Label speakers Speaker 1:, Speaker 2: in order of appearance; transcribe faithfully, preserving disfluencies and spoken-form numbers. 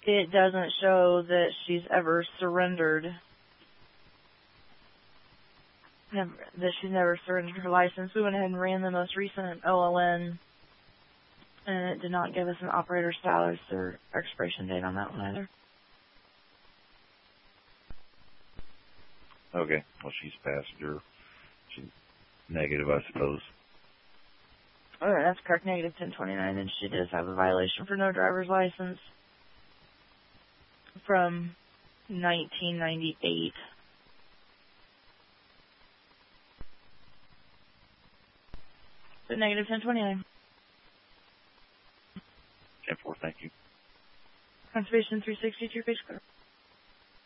Speaker 1: it doesn't show that she's ever surrendered, never, that she's never surrendered her license. We went ahead and ran the most recent O L N, and it did not give us an operator status or expiration date on that one either.
Speaker 2: Okay, well, she's passenger. She's negative, I suppose.
Speaker 1: All right, that's correct, negative ten twenty-nine, and she does have a violation for no driver's license from nineteen ninety-eight. So negative ten twenty-nine.
Speaker 2: ten four, thank you.
Speaker 1: Conservation three sixty-two, page clear.